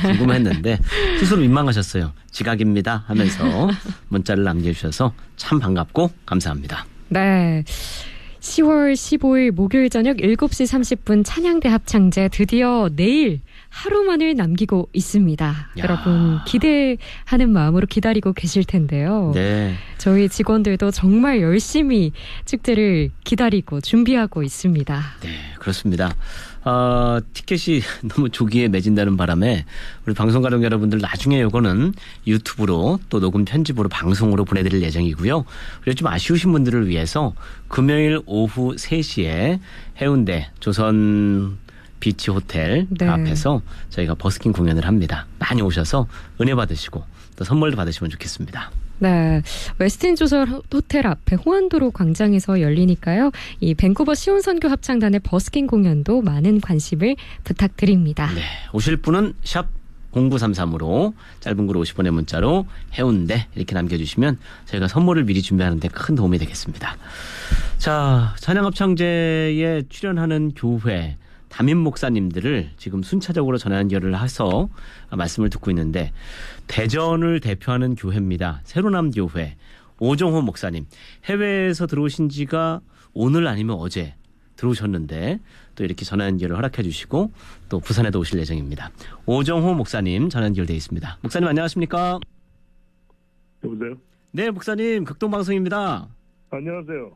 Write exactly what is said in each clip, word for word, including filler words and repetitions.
궁금했는데 스스로 민망하셨어요. 지각입니다 하면서 문자를 남겨주셔서 참 반갑고 감사합니다. 네. 시월 십오일 목요일 저녁 일곱 시 삼십 분 찬양대 합창제 드디어 내일 하루만을 남기고 있습니다. 야. 여러분 기대하는 마음으로 기다리고 계실 텐데요. 네. 저희 직원들도 정말 열심히 축제를 기다리고 준비하고 있습니다. 네, 그렇습니다. 어, 티켓이 너무 조기에 매진다는 바람에 우리 방송가족 여러분들 나중에 요거는 유튜브로 또 녹음 편집으로 방송으로 보내드릴 예정이고요. 그리고 좀 아쉬우신 분들을 위해서 금요일 오후 세 시에 해운대 조선 비치 호텔 네. 앞에서 저희가 버스킹 공연을 합니다. 많이 오셔서 은혜 받으시고 또 선물도 받으시면 좋겠습니다. 네, 웨스틴 조선 호텔 앞에 호안도로 광장에서 열리니까요. 이 밴쿠버 시온선교 합창단의 버스킹 공연도 많은 관심을 부탁드립니다. 네, 오실 분은 샵 공구삼삼으로 짧은 글 오십 원의 문자로 해운대 이렇게 남겨주시면 저희가 선물을 미리 준비하는 데 큰 도움이 되겠습니다. 자, 찬양합창제에 출연하는 교회 담임 목사님들을 지금 순차적으로 전화 연결을 해서 말씀을 듣고 있는데 대전을 대표하는 교회입니다. 새로남 교회 오정호 목사님. 해외에서 들어오신 지가 오늘 아니면 어제 들어오셨는데 또 이렇게 전화 연결을 허락해 주시고 또 부산에도 오실 예정입니다. 오정호 목사님 전화 연결되어 있습니다. 목사님 안녕하십니까? 여보세요? 네, 목사님 극동방송입니다. 안녕하세요.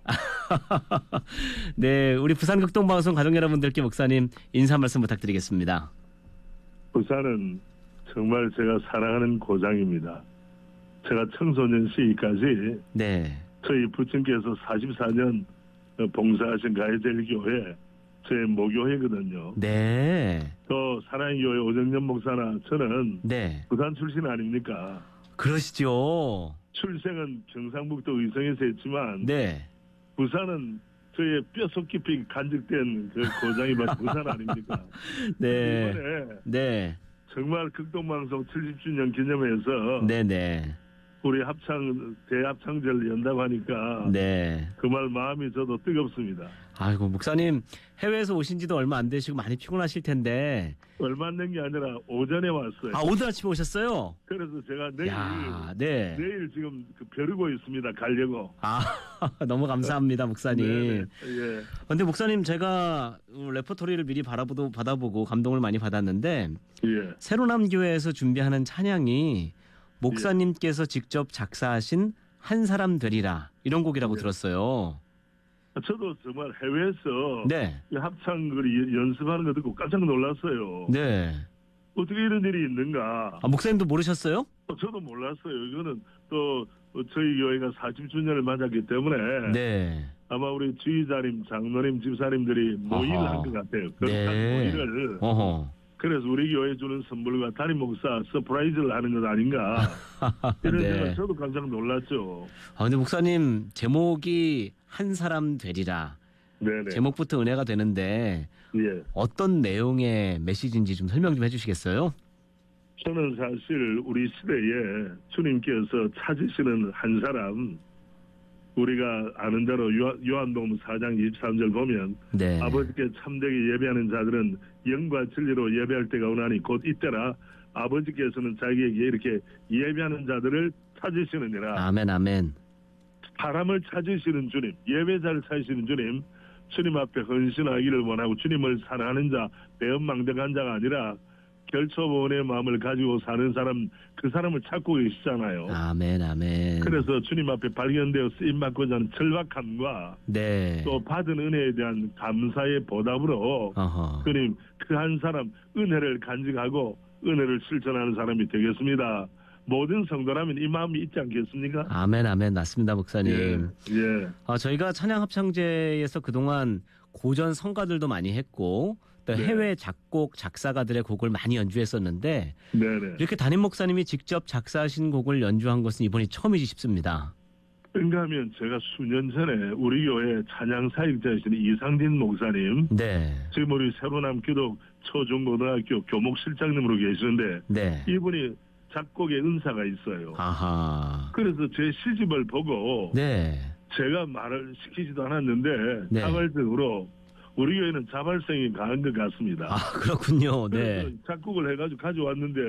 네, 우리 부산 극동방송 가족 여러분들께 목사님 인사 말씀 부탁드리겠습니다. 부산은 정말 제가 사랑하는 고장입니다. 제가 청소년 시기까지 네. 저희 부친께서 사십사 년 봉사하신 가해제일교회 제 모교회거든요. 네. 또 사랑의 교회 오정년 목사나 저는 네. 부산 출신 아닙니까? 그러시죠. 출생은 경상북도 의성에서 했지만 네. 부산은 저의 뼛속 깊이 간직된 그 고장이 바로 부산 아닙니까? 네. 이번에 네. 정말 극동방송 칠십 주년 기념해서 네네. 우리 합창 대합창제를 연다고 하니까 네. 그 말 마음이 저도 뜨겁습니다. 아이고 목사님 해외에서 오신 지도 얼마 안 되시고 많이 피곤하실 텐데. 얼마 안 된 게 아니라 오전에 왔어요. 아 오늘 아침에 오셨어요? 그래서 제가 내일 야, 네. 내일 지금 그 벼르고 있습니다. 가려고. 아 너무 감사합니다 목사님. 네네. 예. 근데 목사님 제가 레퍼토리를 미리 받아보고 받아보고 감동을 많이 받았는데 예. 새로남 교회에서 준비하는 찬양이 목사님께서 직접 작사하신 한 사람 되리라 이런 곡이라고 네. 들었어요. 저도 정말 해외에서 네. 이 합창을 연습하는 거 듣고 깜짝 놀랐어요. 네. 어떻게 이런 일이 있는가? 아, 목사님도 모르셨어요? 저도 몰랐어요. 이거는 또 저희 교회가 사십 주년을 맞았기 때문에 네. 아마 우리 지휘자님, 장로님, 집사님들이 모의를 아하. 한 것 같아요. 그런 네. 모의를. 어허. 그래서 우리 교회 주는 선물과 담임 목사 서프라이즈를 하는 것 아닌가. 이런 네. 생각 저도 깜짝 놀랐죠. 아, 근데 목사님 제목이 한 사람 되리라. 네네. 제목부터 은혜가 되는데 예. 어떤 내용의 메시지인지 좀 설명 좀 해주시겠어요? 저는 사실 우리 시대에 주님께서 찾으시는 한 사람, 우리가 아는 대로 요한복음 사 장 이십삼 절 보면 네. 아버지께 참되게 예배하는 자들은 영과 진리로 예배할 때가 오나니 곧 이때라 아버지께서는 자기에게 이렇게 예배하는 자들을 찾으시느니라. 아멘 아멘. 사람을 찾으시는 주님, 예배자를 찾으시는 주님, 주님 앞에 헌신하기를 원하고 주님을 사랑하는 자, 배은망덕한 자가 아니라 결초보온의 마음을 가지고 사는 사람, 그 사람을 찾고 계시잖아요. 아멘 아멘. 그래서 주님 앞에 발견되어 쓰임받고자 하는 절박함과 네. 또 받은 은혜에 대한 감사의 보답으로 어허. 주님 그 한 사람 은혜를 간직하고 은혜를 실천하는 사람이 되겠습니다. 모든 성도라면 이 마음이 있지 않겠습니까? 아멘 아멘 맞습니다 목사님. 예. 예. 아, 저희가 찬양합창제에서 그동안 고전 성가들도 많이 했고 또 네. 해외 작곡 작사가들의 곡을 많이 연주했었는데 네네. 이렇게 담임 목사님이 직접 작사하신 곡을 연주한 것은 이번이 처음이지 싶습니다. 그런가 하면 제가 수년 전에 우리 교회 찬양 사역자이신 이상진 목사님, 네. 지금 우리 새로남 기독 초중고등학교 교목실장님으로 계시는데 네. 이분이 작곡의 은사가 있어요. 아하. 그래서 제 시집을 보고 네. 제가 말을 시키지도 않았는데 네. 자발적으로 우리 교회는 자발성이 강한 것 같습니다. 아, 그렇군요. 그래서 네. 작곡을 해가지고 가져왔는데